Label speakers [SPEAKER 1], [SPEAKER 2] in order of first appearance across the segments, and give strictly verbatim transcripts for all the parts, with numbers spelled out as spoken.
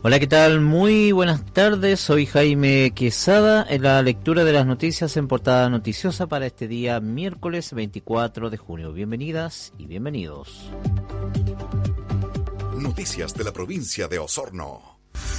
[SPEAKER 1] Hola, ¿qué tal? Muy buenas tardes, soy Jaime Quesada en la lectura de las noticias en portada noticiosa para este día miércoles veinticuatro de junio. Bienvenidas y bienvenidos.
[SPEAKER 2] Noticias de la provincia de Osorno.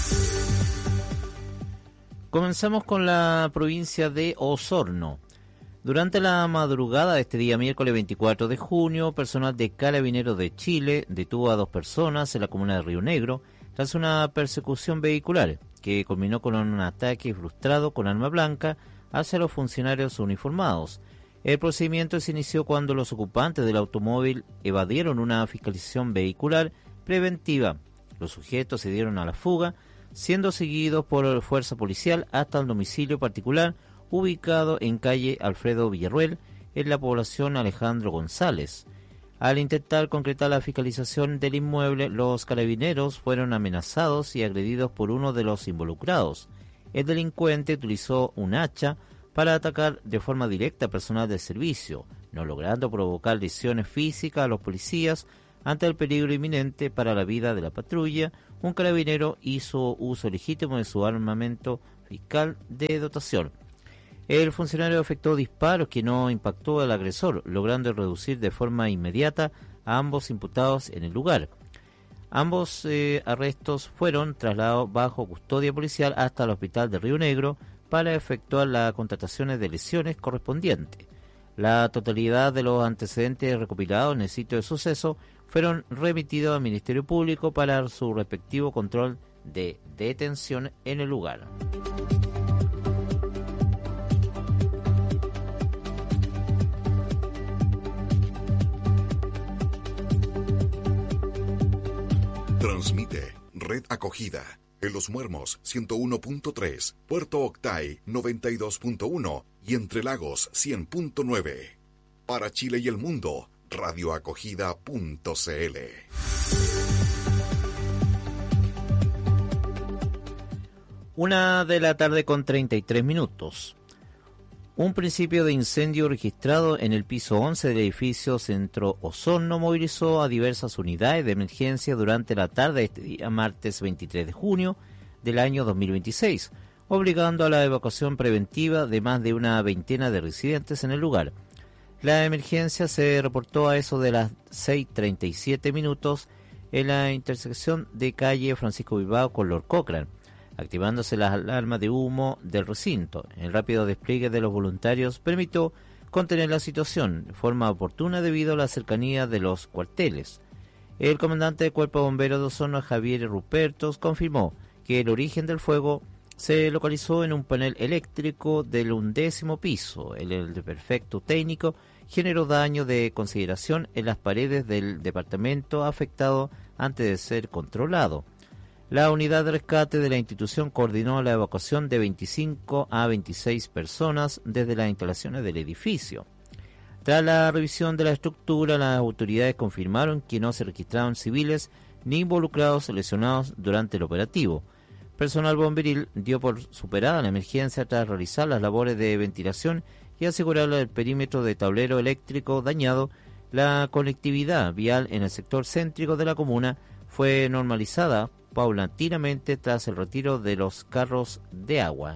[SPEAKER 1] Comenzamos con la provincia de Osorno. Durante la madrugada de este día miércoles veinticuatro de junio, personal de Carabineros de Chile detuvo a dos personas en la comuna de Río Negro tras una persecución vehicular que culminó con un ataque frustrado con arma blanca hacia los funcionarios uniformados. El procedimiento se inició cuando los ocupantes del automóvil evadieron una fiscalización vehicular preventiva. Los sujetos se dieron a la fuga, siendo seguidos por fuerza policial hasta el domicilio particular ubicado en calle Alfredo Villarruel, en la población Alejandro González. Al intentar concretar la fiscalización del inmueble, los carabineros fueron amenazados y agredidos por uno de los involucrados. El delincuente utilizó un hacha para atacar de forma directa a personal del servicio, no logrando provocar lesiones físicas a los policías. Ante el peligro inminente para la vida de la patrulla, un carabinero hizo uso legítimo de su armamento fiscal de dotación. El funcionario efectuó disparos que no impactó al agresor, logrando reducir de forma inmediata a ambos imputados en el lugar. Ambos eh, arrestos fueron trasladados bajo custodia policial hasta el hospital de Río Negro para efectuar las contrataciones de lesiones correspondientes. La totalidad de los antecedentes recopilados en el sitio de suceso fueron remitidos al Ministerio Público para su respectivo control de detención en el lugar.
[SPEAKER 2] Transmite Red Acogida en Los Muermos ciento uno punto tres, Puerto Octay noventa y dos punto uno y Entre Lagos cien punto nueve. Para Chile y el mundo, radioacogida punto cl.
[SPEAKER 1] Una de la tarde con treinta y tres minutos. Un principio de incendio registrado en el piso once del edificio Centro Osorno movilizó a diversas unidades de emergencia durante la tarde de este día martes veintitrés de junio del año dos mil veintiséis, obligando a la evacuación preventiva de más de una veintena de residentes en el lugar. La emergencia se reportó a eso de las seis treinta y siete minutos en la intersección de calle Francisco Bilbao con Lord Cochrane, activándose las alarmas de humo del recinto. El rápido despliegue de los voluntarios permitió contener la situación de forma oportuna debido a la cercanía de los cuarteles. El comandante del Cuerpo de Bomberos de Osorno, Javier Rupertos, confirmó que el origen del fuego se localizó en un panel eléctrico del undécimo piso. El desperfecto técnico generó daño de consideración en las paredes del departamento afectado antes de ser controlado. La unidad de rescate de la institución coordinó la evacuación de veinticinco a veintiséis personas desde las instalaciones del edificio. Tras la revisión de la estructura, las autoridades confirmaron que no se registraron civiles ni involucrados lesionados durante el operativo. Personal bomberil dio por superada la emergencia tras realizar las labores de ventilación y asegurar el perímetro de tablero eléctrico dañado. La conectividad vial en el sector céntrico de la comuna fue normalizada paulatinamente tras el retiro de los carros de agua.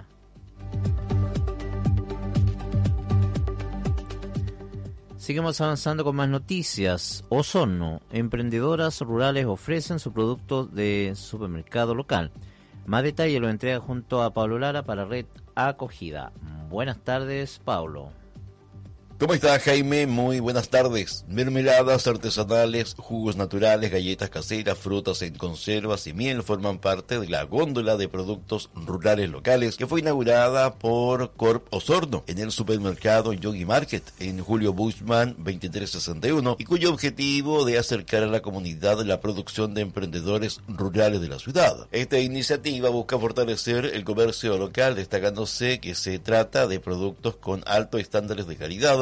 [SPEAKER 1] Seguimos avanzando con más noticias. Osorno, emprendedoras rurales ofrecen su producto de supermercado local. Más detalle lo entrega junto a Pablo Lara para Red Acogida. Buenas tardes, Pablo.
[SPEAKER 3] ¿Cómo está, Jaime? Muy buenas tardes. Mermeladas artesanales, jugos naturales, galletas caseras, frutas en conservas y miel forman parte de la góndola de productos rurales locales que fue inaugurada por Corp Osorno en el supermercado Yogi Market en Julio Bushman veintitrés sesenta y uno y cuyo objetivo de acercar a la comunidad la producción de emprendedores rurales de la ciudad. Esta iniciativa busca fortalecer el comercio local, destacándose que se trata de productos con altos estándares de calidad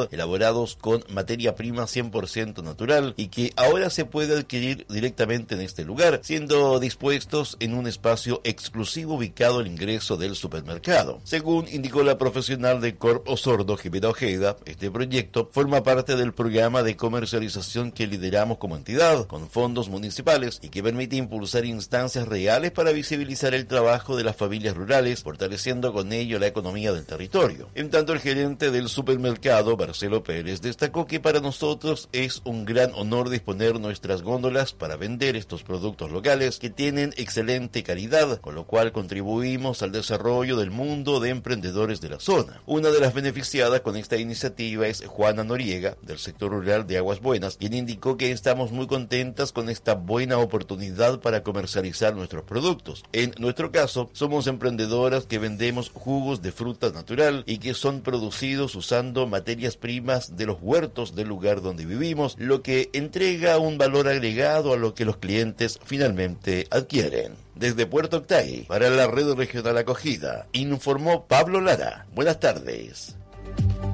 [SPEAKER 3] calidad, elaborados con materia prima cien por ciento natural y que ahora se puede adquirir directamente en este lugar, siendo dispuestos en un espacio exclusivo ubicado al ingreso del supermercado. Según indicó la profesional de Corp Osorno, Jimena Ojeda, este proyecto forma parte del programa de comercialización que lideramos como entidad, con fondos municipales y que permite impulsar instancias reales para visibilizar el trabajo de las familias rurales, fortaleciendo con ello la economía del territorio. En tanto, el gerente del supermercado, Marcelo Pérez, destacó que para nosotros es un gran honor disponer nuestras góndolas para vender estos productos locales que tienen excelente calidad, con lo cual contribuimos al desarrollo del mundo de emprendedores de la zona. Una de las beneficiadas con esta iniciativa es Juana Noriega, del sector rural de Aguas Buenas, quien indicó que estamos muy contentas con esta buena oportunidad para comercializar nuestros productos. En nuestro caso, somos emprendedoras que vendemos jugos de fruta natural y que son producidos usando materias primas de los huertos del lugar donde vivimos, lo que entrega un valor agregado a lo que los clientes finalmente adquieren. Desde Puerto Octay, para la Red Regional Acogida, informó Pablo Lara. Buenas tardes.